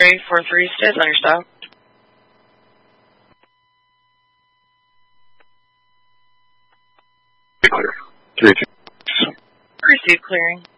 343, stays on your stop. Clear. 3-2. Receive clearing.